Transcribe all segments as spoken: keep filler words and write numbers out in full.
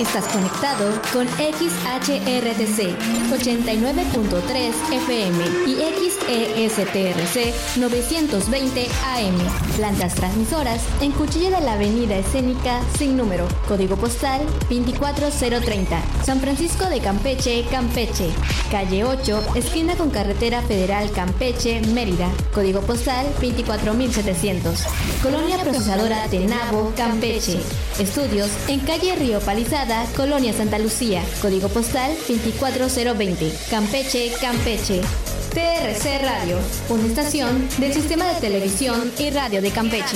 Estás conectado con X H R T C ochenta y nueve punto tres F M y X E S T R C novecientos veinte A M. Plantas transmisoras en Cuchilla de la Avenida Escénica sin número. Código postal veinticuatro cero treinta. San Francisco de Campeche, Campeche. Calle ocho, esquina con Carretera Federal Campeche, Mérida. Código postal veinticuatro mil setecientos. Colonia Procesadora Tenabo, Campeche. Estudios en calle Río Palizada, Colonia Santa Lucía. Código postal veinticuatro cero veinte. Campeche, Campeche. T R C Radio, una estación del Sistema de Televisión y Radio de Campeche.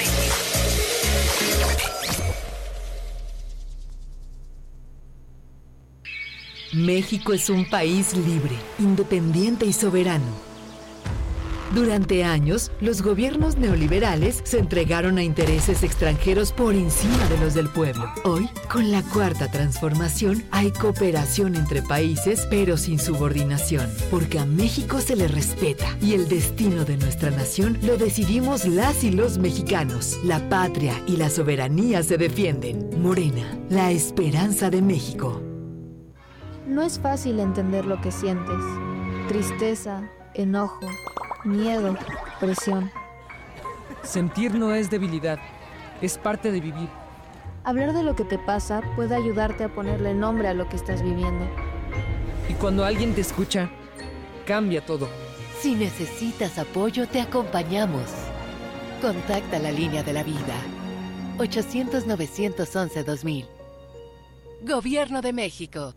México es un país libre, independiente y soberano. Durante años, los gobiernos neoliberales se entregaron a intereses extranjeros por encima de los del pueblo. Hoy, con la Cuarta Transformación, hay cooperación entre países, pero sin subordinación, porque a México se le respeta y el destino de nuestra nación lo decidimos las y los mexicanos. La patria y la soberanía se defienden. Morena, la esperanza de México. No es fácil entender lo que sientes. Tristeza, enojo, miedo, presión. Sentir no es debilidad, es parte de vivir. Hablar de lo que te pasa puede ayudarte a ponerle nombre a lo que estás viviendo. Y cuando alguien te escucha, cambia todo. Si necesitas apoyo, te acompañamos. Contacta la línea de la vida. ochocientos, novecientos once, dos mil. Gobierno de México.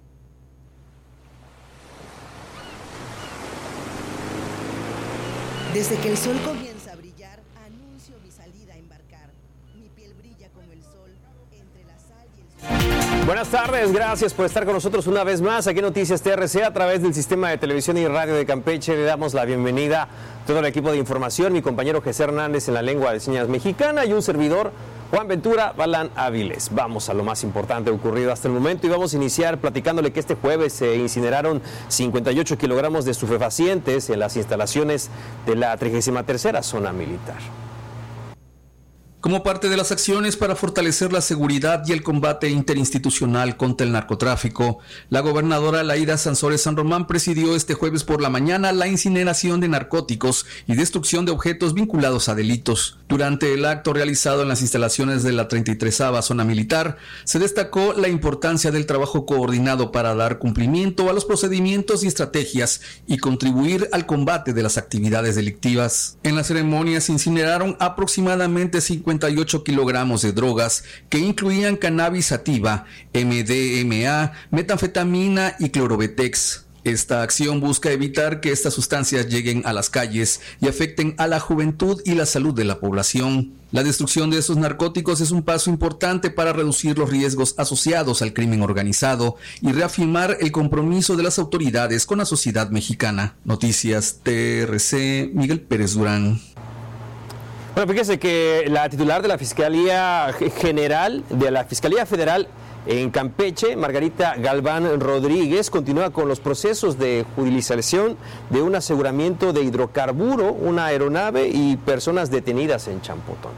Desde que el sol comienza a brillar, anuncio mi salida a embarcar. Mi piel brilla como el sol entre la sal y el sol. Buenas tardes, gracias por estar con nosotros una vez más aquí en Noticias T R C a través del Sistema de Televisión y Radio de Campeche. Le damos la bienvenida a todo el equipo de información, mi compañero José Hernández en la lengua de señas mexicana y un servidor, Juan Ventura Balán Áviles. Vamos a lo más importante ocurrido hasta el momento y vamos a iniciar platicándole que este jueves se incineraron cincuenta y ocho kilogramos de estupefacientes en las instalaciones de la trigésima tercera Zona Militar. Como parte de las acciones para fortalecer la seguridad y el combate interinstitucional contra el narcotráfico, la gobernadora Laida Sansores San Román presidió este jueves por la mañana la incineración de narcóticos y destrucción de objetos vinculados a delitos. Durante el acto realizado en las instalaciones de la treinta y tercera Zona Militar, se destacó la importancia del trabajo coordinado para dar cumplimiento a los procedimientos y estrategias y contribuir al combate de las actividades delictivas. En la ceremonia se incineraron aproximadamente cincuenta y ocho kilogramos de drogas que incluían cannabis sativa, M D M A, metanfetamina y clorobetex. Esta acción busca evitar que estas sustancias lleguen a las calles y afecten a la juventud y la salud de la población. La destrucción de estos narcóticos es un paso importante para reducir los riesgos asociados al crimen organizado y reafirmar el compromiso de las autoridades con la sociedad mexicana. Noticias T R C, Miguel Pérez Durán. Bueno, fíjese que la titular de la Fiscalía General, de la Fiscalía Federal en Campeche, Margarita Galván Rodríguez, continúa con los procesos de judicialización de un aseguramiento de hidrocarburo, una aeronave y personas detenidas en Champotón.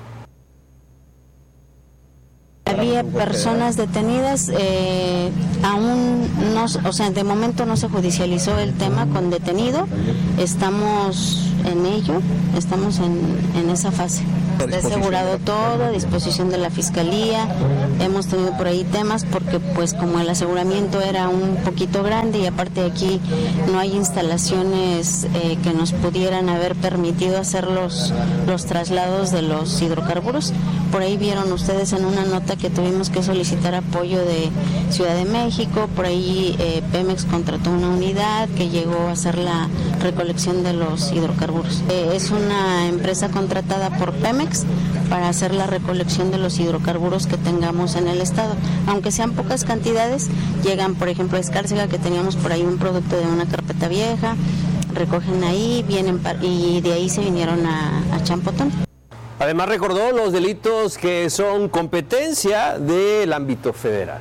Había personas detenidas, eh, aún no, o sea, de momento no se judicializó el tema con detenido, estamos en ello, estamos en, en esa fase. Está asegurado todo, a disposición de la Fiscalía, hemos tenido por ahí temas porque pues como el aseguramiento era un poquito grande y aparte de aquí no hay instalaciones eh, que nos pudieran haber permitido hacer los, los traslados de los hidrocarburos, por ahí vieron ustedes en una nota que tuvimos que solicitar apoyo de Ciudad de México, por ahí eh, Pemex contrató una unidad que llegó a hacer la recolección de los hidrocarburos. Eh, es una empresa contratada por Pemex para hacer la recolección de los hidrocarburos que tengamos en el estado. Aunque sean pocas cantidades, llegan, por ejemplo, a Escárcega, que teníamos por ahí un producto de una carpeta vieja, recogen ahí, vienen y de ahí se vinieron a, a Champotón. Además recordó los delitos que son competencia del ámbito federal.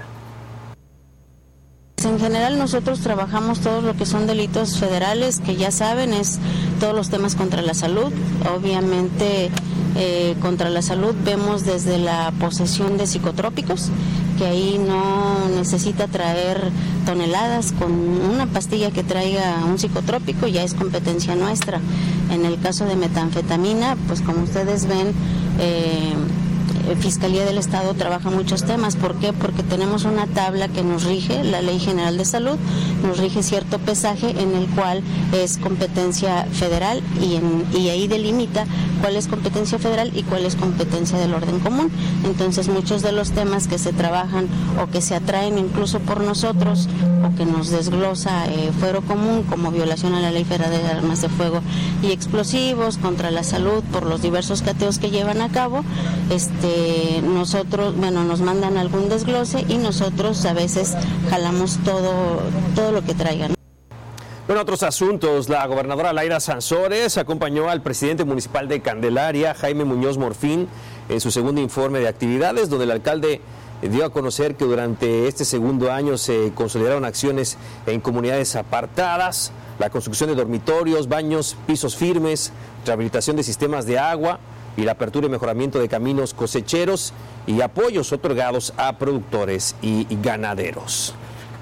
En general nosotros trabajamos todo lo que son delitos federales, que ya saben, es todos los temas contra la salud. Obviamente eh, contra la salud vemos desde la posesión de psicotrópicos, que ahí no necesita traer toneladas, con una pastilla que traiga un psicotrópico ya es competencia nuestra. En el caso de metanfetamina, pues como ustedes ven, eh, Fiscalía del Estado trabaja muchos temas. ¿Por qué? Porque tenemos una tabla que nos rige, la Ley General de Salud, nos rige cierto pesaje en el cual es competencia federal y, en, y ahí delimita cuál es competencia federal y cuál es competencia del orden común. Entonces muchos de los temas que se trabajan o que se atraen incluso por nosotros o que nos desglosa eh, fuero común, como violación a la Ley Federal de Armas de Fuego y Explosivos, contra la salud por los diversos cateos que llevan a cabo, este nosotros, bueno, nos mandan algún desglose y nosotros a veces jalamos todo, todo lo que traigan. En otros asuntos, la gobernadora Laida Sansores acompañó al presidente municipal de Candelaria, Jaime Muñoz Morfín, en su segundo informe de actividades, donde el alcalde dio a conocer que durante este segundo año se consolidaron acciones en comunidades apartadas, la construcción de dormitorios, baños, pisos firmes, rehabilitación de sistemas de agua y la apertura y mejoramiento de caminos cosecheros y apoyos otorgados a productores y ganaderos.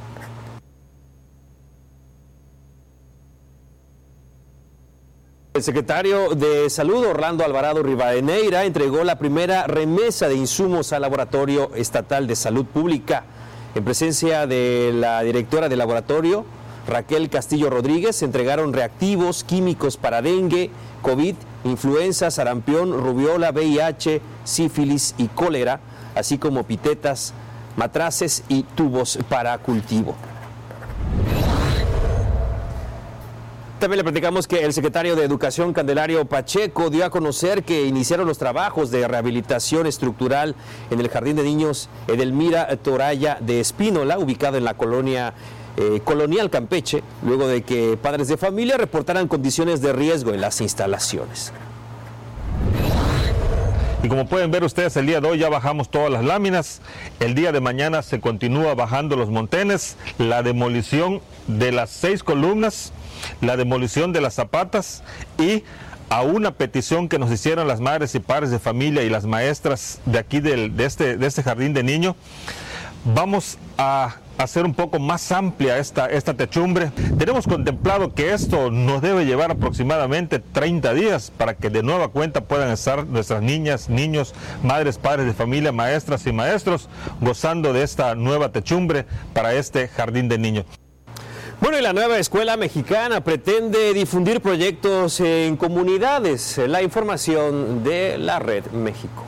El secretario de Salud, Orlando Alvarado Rivadeneira, entregó la primera remesa de insumos al Laboratorio Estatal de Salud Pública. En presencia de la directora del laboratorio, Raquel Castillo Rodríguez, se entregaron reactivos químicos para dengue, COVID, influenza, sarampión, rubiola, V I H, sífilis y cólera, así como pitetas, matraces y tubos para cultivo. También le platicamos que el secretario de Educación, Candelario Pacheco, dio a conocer que iniciaron los trabajos de rehabilitación estructural en el Jardín de Niños Edelmira Toraya de Espínola, ubicado en la colonia eh, Colonial Campeche, luego de que padres de familia reportaran condiciones de riesgo en las instalaciones. Y como pueden ver ustedes, el día de hoy ya bajamos todas las láminas. El día de mañana se continúa bajando los montenes, la demolición de las seis columnas, la demolición de las zapatas y a una petición que nos hicieron las madres y padres de familia y las maestras de aquí del, de, este, de este jardín de niño, vamos a hacer un poco más amplia esta, esta techumbre. Tenemos contemplado que esto nos debe llevar aproximadamente treinta días para que de nueva cuenta puedan estar nuestras niñas, niños, madres, padres de familia, maestras y maestros gozando de esta nueva techumbre para este jardín de niños. Bueno, y la nueva escuela mexicana pretende difundir proyectos en comunidades. La información de la Red México.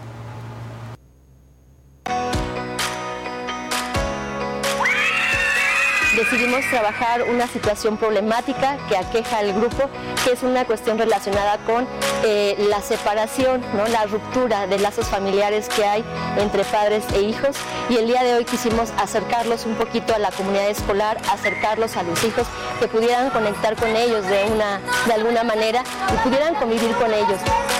Decidimos trabajar una situación problemática que aqueja al grupo, que es una cuestión relacionada con eh, la separación, ¿no? La ruptura de lazos familiares que hay entre padres e hijos, y el día de hoy quisimos acercarlos un poquito a la comunidad escolar, acercarlos a los hijos, que pudieran conectar con ellos de, una, de alguna manera y pudieran convivir con ellos.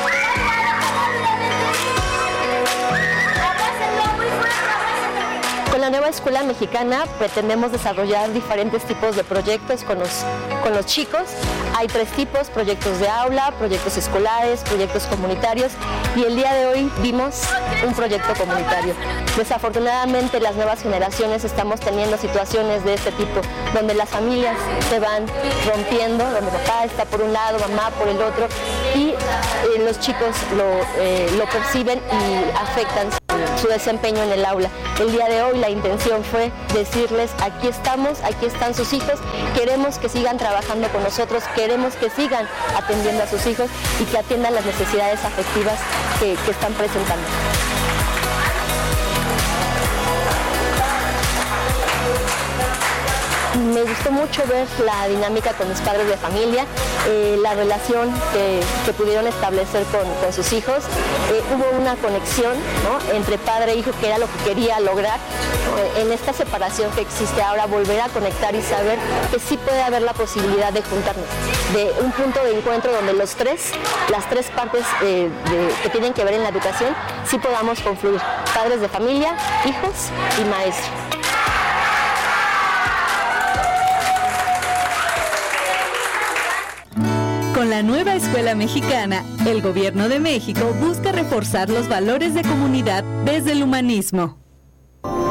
Con la nueva escuela mexicana pretendemos desarrollar diferentes tipos de proyectos con los, con los chicos. Hay tres tipos: proyectos de aula, proyectos escolares, proyectos comunitarios, y el día de hoy vimos un proyecto comunitario. Desafortunadamente, las nuevas generaciones estamos teniendo situaciones de este tipo, donde las familias se van rompiendo, donde papá está por un lado, mamá por el otro, y eh, los chicos lo, eh, lo perciben y afectan su desempeño en el aula. El día de hoy la intención fue decirles: aquí estamos, aquí están sus hijos, queremos que sigan trabajando con nosotros, queremos que sigan atendiendo a sus hijos y que atiendan las necesidades afectivas que, que están presentando. Me gustó mucho ver la dinámica con mis padres de familia, eh, la relación que, que pudieron establecer con, con sus hijos. Eh, hubo una conexión, ¿no?, entre padre e hijo, que era lo que quería lograr, ¿no?, en esta separación que existe ahora, volver a conectar y saber que sí puede haber la posibilidad de juntarnos, de un punto de encuentro donde los tres, las tres partes eh, de, que tienen que ver en la educación, sí podamos confluir: padres de familia, hijos y maestros. Con la la nueva escuela mexicana, el Gobierno de México busca reforzar los valores de comunidad desde el humanismo.